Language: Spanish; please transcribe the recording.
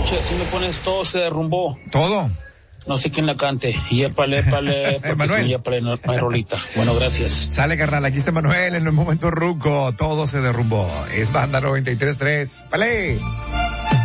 noche, si me pones Todo se derrumbó. ¿Todo? No sé quién la cante. Y épale, Manuel. Épale, no hay rolita. Bueno, gracias. Sale, carnal, aquí está Manuel en el momento ruco. Todo se derrumbó. Es Banda 93.3. ¡Vale!